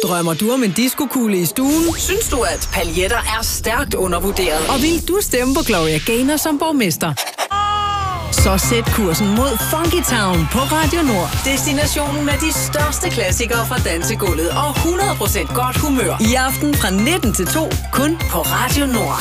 Drømmer du om en discokugle i stuen? Synes du, at paljetter er stærkt undervurderet? Og vil du stemme på Gloria Gaynor som borgmester? Så sæt kursen mod Funky Town på Radio Nord. Destinationen med de største klassikere fra dansegulvet og 100% godt humør. I aften fra 19 til 2, kun på Radio Nord.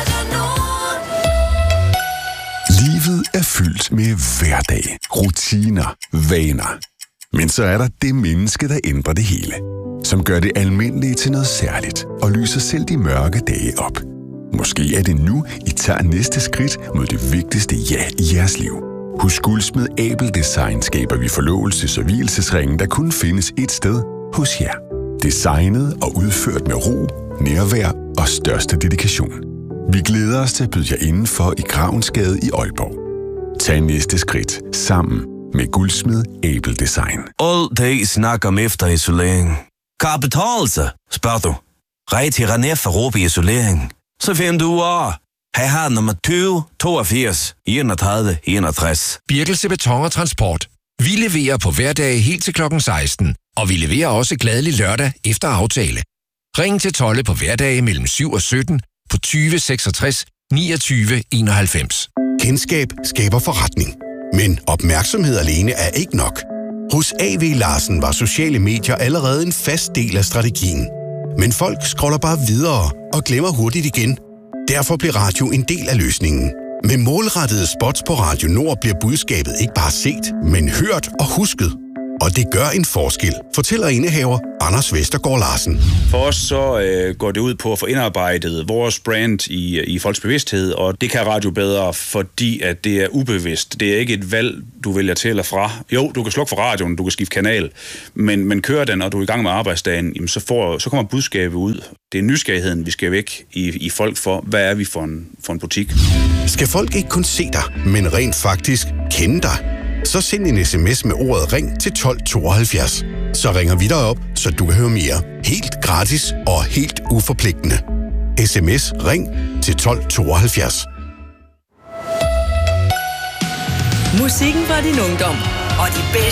Livet er fyldt med hverdag, rutiner, vaner. Men så er der det menneske, der ændrer det hele. Som gør det almindelige til noget særligt og lyser selv de mørke dage op. Måske er det nu, I tager næste skridt mod det vigtigste ja i jeres liv. Hos Guldsmed Abel Design skaber vi forlovelses- og vielsesringen, der kun findes ét sted, hos jer. Designet og udført med ro, nærvær og største dedikation. Vi glæder os til at byde jer indenfor i Gravensgade i Aalborg. Tag næste skridt sammen med Guldsmed Abel Design. All day snakker om efterisolering. Kan det betale sig, spørger du? Rej til René for Råbe Isolering. Så finder du over. Her har nummer 20 82 31 61. Birkelse Beton og Transport. Vi leverer på hverdage helt til klokken 16, og vi leverer også glædelig lørdag efter aftale. Ring til Tolle på hverdage mellem 7 og 17 på 20 66 29 91. Kendskab skaber forretning, men opmærksomhed alene er ikke nok. Hos A.V. Larsen var sociale medier allerede en fast del af strategien. Men folk scroller bare videre og glemmer hurtigt igen. Derfor bliver radio en del af løsningen. Med målrettede spots på Radio Nord bliver budskabet ikke bare set, men hørt og husket. Og det gør en forskel, fortæller indehaver Anders Vestergaard Larsen. For os så går det ud på at få indarbejdet vores brand i folks bevidsthed, og det kan radio bedre, fordi at det er ubevidst. Det er ikke et valg, du vælger til eller fra. Jo, du kan slukke for radioen, du kan skifte kanal, men kører den, og du er i gang med arbejdsdagen, jamen så kommer budskabet ud. Det er nysgerrigheden, vi skal væk i folk for, hvad er vi for en butik. Skal folk ikke kun se dig, men rent faktisk kende dig? Så send en sms med ordet ring til 1272. Så ringer vi dig op, så du kan høre mere. Helt gratis og helt uforpligtende. SMS ring til 1272. Musikken fra din ungdom og de bedste